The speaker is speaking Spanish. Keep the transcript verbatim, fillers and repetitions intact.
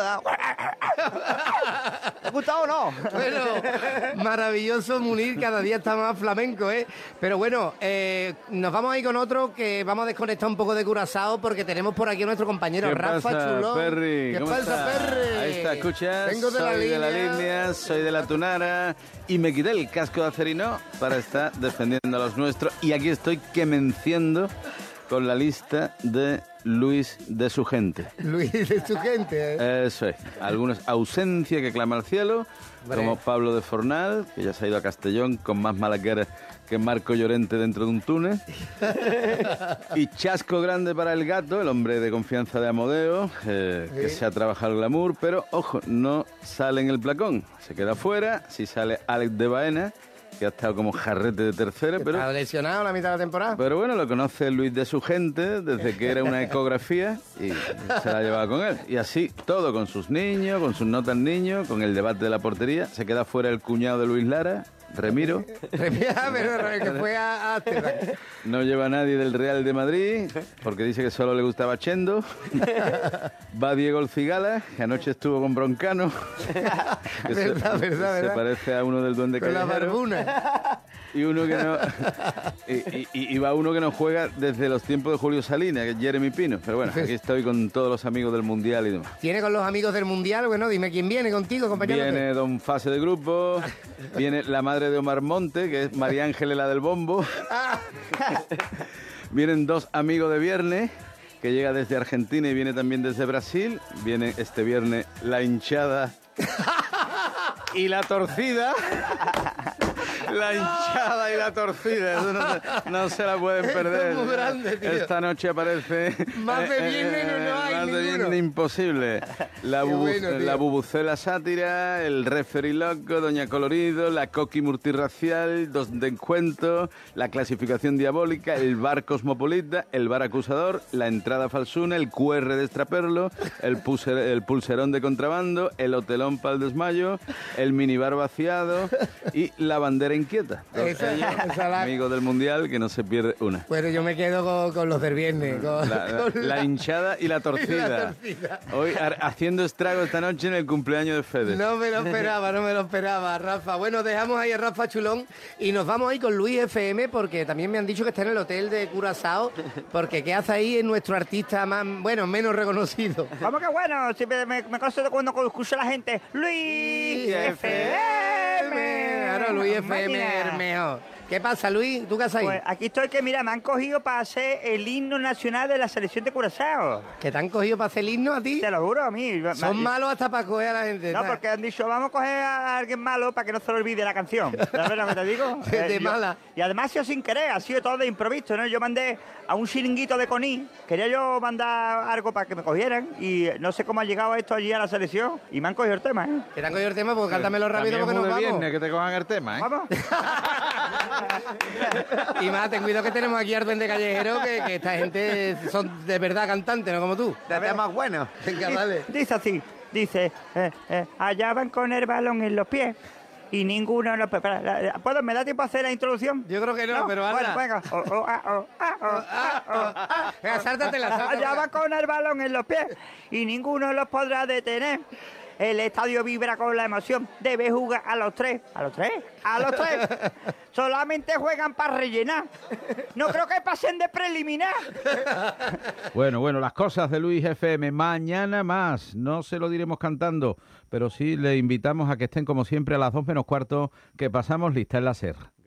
¿Te ha gustado o no? Bueno, maravilloso Munir, cada día está más flamenco, ¿eh? Pero bueno, eh, nos vamos a ir con otro que vamos a desconectar un poco de Curazao porque tenemos por aquí a nuestro compañero ¿Qué Rafa pasa, Chulón. Perry? ¿Qué ¿Cómo pasa, está? Perry? Ahí está, escuchas. Vengo de soy la de la línea. línea, soy de la Tunara y me quité el casco de acerino para estar defendiendo a los nuestros. Y aquí estoy que me enciendo con la lista de Luis de su gente. Luis de su gente, ¿eh? Eso es. Algunos ausencia que clama al cielo, Hombre. como Pablo de Fornal, que ya se ha ido a Castellón con más malaqueras que Marco Llorente dentro de un túnel. Y chasco grande para el gato, el hombre de confianza de Amodeo, eh, que Sí. se ha trabajado el glamour, pero ojo, no sale en el placón. Se queda fuera, si sale Alex de Baena, que ha estado como jarrete de tercera, pero... ¿Está lesionado la mitad de la temporada? Pero bueno, lo conoce Luis de su gente desde que era una ecografía y se la llevaba con él. Y así, todo con sus niños, con sus notas niños, con el debate de la portería. Se queda fuera el cuñado de Luis Lara, Remiro. Pero el que fue a, a Amsterdam. No lleva a nadie del Real de Madrid, porque dice que solo le gustaba Chendo. Va Diego el Cigala, que anoche estuvo con Broncano. Que se- Verdad, verdad, se verdad. parece a uno del Duende Con la Callejero. barbuna. Y uno que no y, y- y va uno que no juega desde los tiempos de Julio Salinas, que es Jeremy Pino. Pero bueno, aquí estoy con todos los amigos del Mundial y demás. ¿Tiene con los amigos del Mundial? Bueno, dime quién viene contigo, compañero. Viene Don Fase de grupo, viene la madre de Omar Monte, que es María Ángeles la del bombo. Vienen dos amigos de viernes, que llega desde Argentina y viene también desde Brasil. Viene este viernes la hinchada y la torcida. La hinchada y la torcida, eso no, se- no se la pueden perder. Es muy grande, tío. Esta noche aparece... Más de viernes no- no hay Más de ninguno. viernes imposible. La, Qué bubu- bueno, tío. la bubucela sátira, el referee loco, Doña Colorido, la coqui multirracial, dos de encuentro, la clasificación diabólica, el bar cosmopolita, el bar acusador, la entrada falsuna, el Q R de extraperlo, el, pulser- el pulserón de contrabando, el hotelón para el desmayo, el minibar vaciado y la bandera inquieta. Todos Esa- ellos, esa la- amigos del Mundial, que no se pierde una. Bueno, yo me quedo con, con los del viernes. Con, La, la- con la hinchada y la torcida. y la torcida. Hoy ar- haciendo estrago esta noche en el cumpleaños de Fede. No me lo esperaba, no me lo esperaba, Rafa. Bueno, dejamos ahí a Rafa Chulón y nos vamos ahí con Luis F M porque también me han dicho que está en el hotel de Curazao, porque ¿qué hace ahí? Es nuestro artista más, bueno, menos reconocido. ¿Cómo que bueno? Si me, me, me consta cuando escucho a la gente. Luis F M. Claro, Luis F M es el mejor. ¿Qué pasa, Luis? ¿Tú qué haces ahí? Pues aquí estoy que, mira, me han cogido para hacer el himno nacional de la selección de Curazao. ¿Que te han cogido para hacer el himno a ti? Te lo juro, a mí. Son Ma- malos hasta para coger a la gente. No, ¿sabes? porque han dicho, vamos a coger a alguien malo para que no se le olvide la canción. ¿Sabes lo que te digo? De- de yo- mala. Y además ha sido sin querer, ha sido todo de improviso, ¿no? Yo mandé a un chiringuito de Coní, quería yo mandar algo para que me cogieran y no sé cómo ha llegado esto allí a la selección y me han cogido el tema, ¿eh? Que te han cogido el tema, pues cántamelo rápido También porque nos muy de vamos. viernes que te cojan el tema, ¿eh? Vamos. Y más, ten cuidado que tenemos aquí al duende callejero, que, que esta gente son de verdad cantantes, no como tú. De temas buenos. Venga, vale. Dice así, dice, eh, eh, allá van con el balón en los pies y ninguno lo prepara. ¿Puedo? ¿Me da tiempo a hacer la introducción? Yo creo que no, pero hazla. Bueno, venga. Oh, oh, ah, oh, ah, oh, ah, oh, ah. Venga, sáltatela, Allá sáltatela. va con el balón en los pies y ninguno los podrá detener. El estadio vibra con la emoción. Debe jugar a los tres. ¿A los tres? A los tres. Solamente juegan para rellenar. No creo que pasen de preliminar. Bueno, bueno, las cosas de Luis F M. Mañana más. No se lo diremos cantando, pero sí le invitamos a que estén como siempre a las dos menos cuarto, que pasamos lista en la SER.